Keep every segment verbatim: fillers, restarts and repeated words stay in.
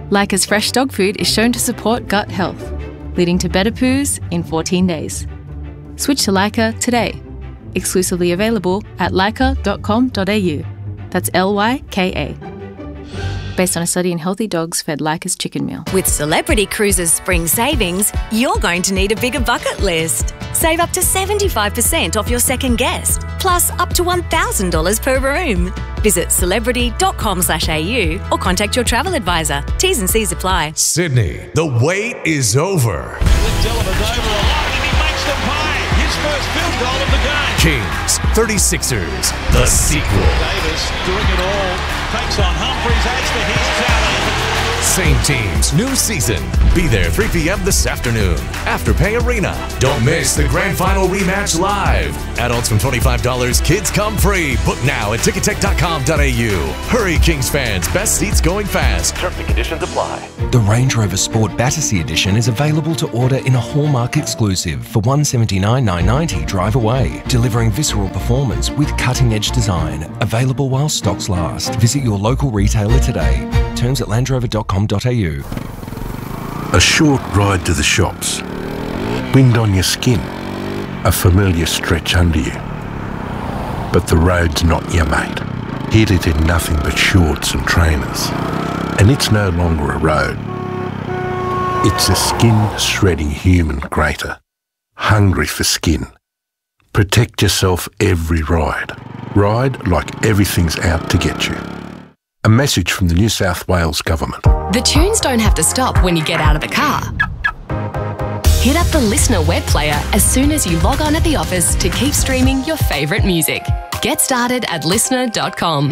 Leica's fresh dog food is shown to support gut health, leading to better poos in fourteen days. Switch to Leica today. Exclusively available at leica dot com dot a u. That's L Y K A. Based on a study in healthy dogs fed Leica's chicken meal. With Celebrity Cruises Spring Savings, you're going to need a bigger bucket list. Save up to seventy-five percent off your second guest, plus up to one thousand dollars per room. Visit celebrity dot com slash a u or contact your travel advisor. T's and C's apply. Sydney, the wait is over. Delava's over a lot and he makes them pay. His first field goal of the game. Kings, thirty-sixers, the sequel. Davis doing it all. Takes on Humphries, adds to his tally. Same teams, new season. Be there three p.m. this afternoon. Afterpay Arena. Don't miss the grand final rematch live. Adults from twenty-five dollars, kids come free. Book now at ticketek dot com dot a u. Hurry, Kings fans. Best seats going fast. Terms and conditions apply. The Range Rover Sport Battersea Edition is available to order in a Hallmark exclusive for one hundred seventy-nine thousand nine hundred ninety drive away, delivering visceral performance with cutting-edge design. Available while stocks last. Visit your local retailer today. Terms at land rover dot com dot a u. A short ride to the shops. Wind on your skin. A familiar stretch under you. But the road's not your mate. Hit it in nothing but shorts and trainers. And it's no longer a road. It's a skin-shredding human grater. Hungry for skin. Protect yourself every ride. Ride like everything's out to get you. A message from the New South Wales Government. The tunes don't have to stop when you get out of the car. Hit up the Listener web player as soon as you log on at the office to keep streaming your favourite music. Get started at listener dot com.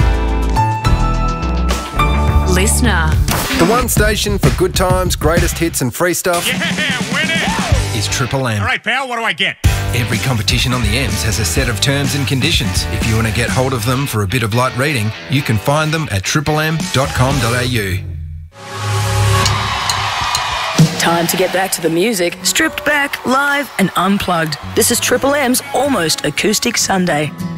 Listener. The one station for good times, greatest hits and free stuff. Yeah, win it. Is Triple M. All right, pal, what do I get? Every competition on the M's has a set of terms and conditions. If you want to get hold of them for a bit of light reading, you can find them at triple m dot com dot a u. Time to get back to the music, stripped back, live and unplugged. This is Triple M's Almost Acoustic Sunday.